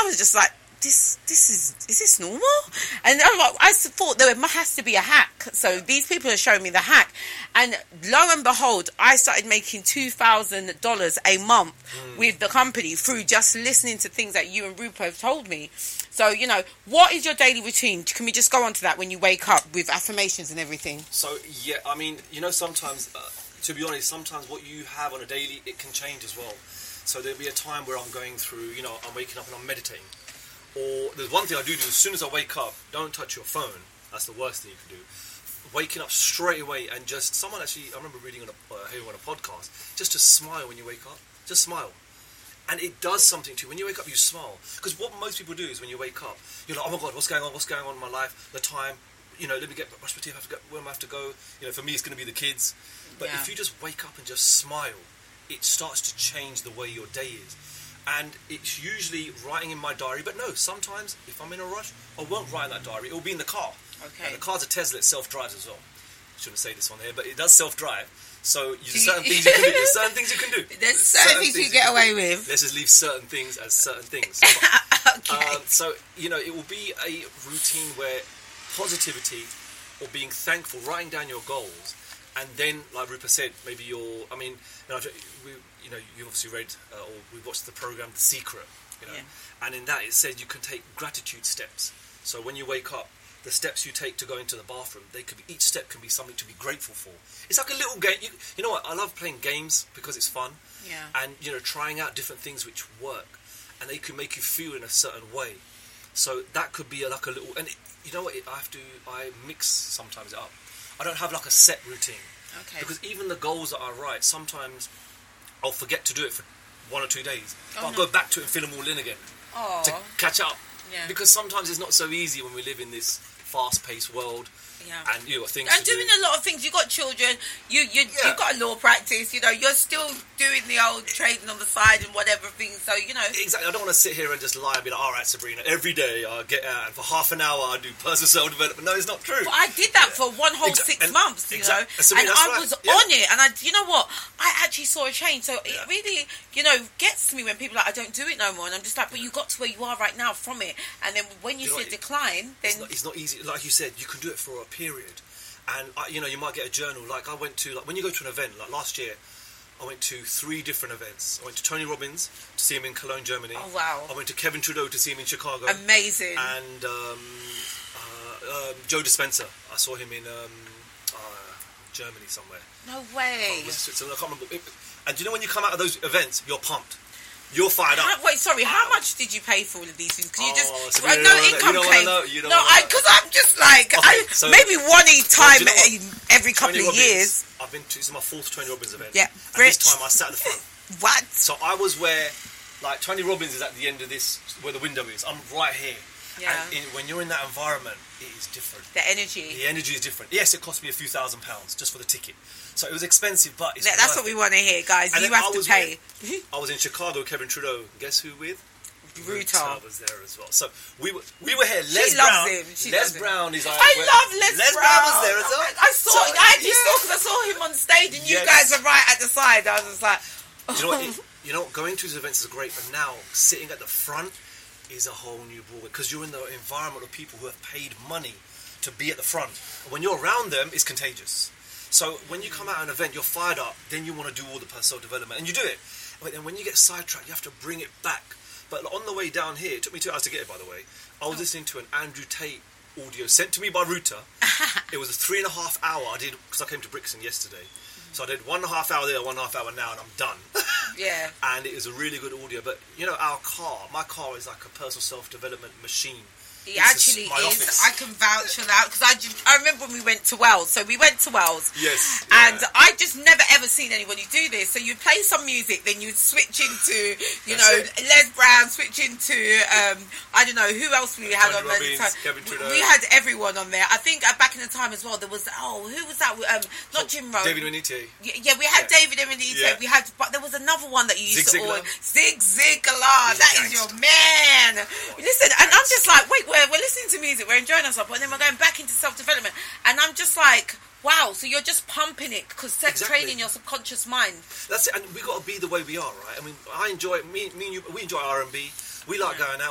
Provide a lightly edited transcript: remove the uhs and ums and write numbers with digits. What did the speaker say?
I was just like, is this normal? And I thought there has to be a hack. So these people are showing me the hack, and lo and behold, I started making $2,000 a month with the company through just listening to things that you and Rupa have told me. So, you know, what is your daily routine? Can we just go on to that when you wake up with affirmations and everything? So, yeah, I mean, you know, sometimes, to be honest, sometimes what you have on a daily, it can change as well. So there'll be a time where I'm going through, you know, I'm waking up and I'm meditating. Or there's one thing I do as soon as I wake up, don't touch your phone. That's the worst thing you can do. Waking up straight away and just, someone actually, I remember reading on a podcast, just to smile when you wake up. Just smile. And it does something to you. When you wake up, you smile. Because what most people do is when you wake up, you're like, oh my God, what's going on in my life? The time, you know, let me brush my teeth, where am I have to go? You know, for me, it's going to be the kids. But if you just wake up and just smile, it starts to change the way your day is. And it's usually writing in my diary, but no, sometimes if I'm in a rush, I won't write in that diary. It will be in the car. Okay. And the car's a Tesla, it self-drives as well. I shouldn't say this on here, but it does self-drive. So there's certain things you can do. There's certain things you can do. There's certain things you get away with. Let's just leave certain things as certain things. Okay. So, you know, it will be a routine where positivity or being thankful, writing down your goals, and then, like Rupa said, maybe you'll, I mean, you know, you obviously read or we watched the program The Secret, you know, and in that it said you can take gratitude steps. So when you wake up, the steps you take to go into the bathroom, each step can be something to be grateful for. It's like a little game. You know what? I love playing games because it's fun. Yeah. And, you know, trying out different things which work, and they can make you feel in a certain way. So that could be like a little. And you know what? I mix sometimes it up. I don't have like a set routine. Okay. Because even the goals that I write, sometimes I'll forget to do it for 1 or 2 days. But I'll go back to it and fill them all in again to catch up. Yeah. Because sometimes it's not so easy when we live in this fast-paced world. Yeah. And you got things and to do. doing a lot of things. You've got children, you've got a law practice, you know, you're still doing the old trading on the side and whatever things, so, you know. Exactly, I don't want to sit here and just lie and be like, alright Sabrina, every day I get out and for half an hour I do personal self-development. No, it's not true. But I did that for one whole 6 months, you know, and I was on it, and you know what, I actually saw a change, so it really, you know, gets to me when people are like, I don't do it no more, and I'm just like, but you got to where you are right now from it, and then when you see a decline, then... It's not easy, like you said, you can do it for a period. And, you know, you might get a journal. Like, I went to, like, when you go to an event, like last year, I went to 3 different events. I went to Tony Robbins to see him in Cologne, Germany. Oh, wow. I went to Kevin Trudeau to see him in Chicago. Amazing. And Joe Dispenza. I saw him in Germany somewhere. No way. Switzerland, I can't remember. And do you know when you come out of those events, you're pumped. You're fired up. How much did you pay for all of these things? Because you just so no income claim. Because I'm just like maybe one time every couple of years. I've been to, this is my 4th Tony Robbins event. Yeah, and this time I sat at the front. What? So I was where, like, Tony Robbins is at the end of this, where the window is. I'm right here. Yeah. And when you're in that environment, it is different. The energy. The energy is different. Yes, it cost me a few £1,000s just for the ticket. So it was expensive, but it's that's what we want to hear, guys. You have to pay. I was in Chicago, Kevin Trudeau. Guess who with? Ruta was there as well. So we were here. Les Brown. Les Brown is like... I love Les Brown. Les Brown was there as well. I saw him on stage, and you guys are right at the side. I was just like... You know what? Going to these events is great, but now sitting at the front is a whole new ballgame, because you're in the environment of people who have paid money to be at the front. And when you're around them, it's contagious. So when you come out at an event, you're fired up, then you want to do all the personal development, and you do it. But then when you get sidetracked, you have to bring it back. But on the way down here, it took me 2 hours to get it, by the way, I was listening to an Andrew Tate audio sent to me by Ruta. It was a 3.5 hour I did, because I came to Brixton yesterday. So I did 1.5 hour there, 1.5 hour now, and I'm done. Yeah. And it was a really good audio. But, you know, my car is like a personal self-development machine. It actually is. Office. I can vouch for that, because I remember when we went to Wales. So we went to Wales. Yes. And I just never ever seen anybody do this. So you'd play some music, then you'd switch into, Les Brown, switch into, I don't know, who else we had on there? Kevin Trudeau. We had everyone on there. I think back in the time as well, there was, who was that? Not Jim Rohn. David Emanite. Yeah, we had David Emanite. Yeah. We had, but there was another one that you used to always... Zig Ziglar. That is your man. Listen, and I'm just like, wait, we're listening to music, we're enjoying ourselves, and then we're going back into self-development, and I'm just like, wow, so you're just pumping it, because training your subconscious mind. That's it, and we got to be the way we are, right? I mean, I enjoy it, me and you, we enjoy R&B, we like going out,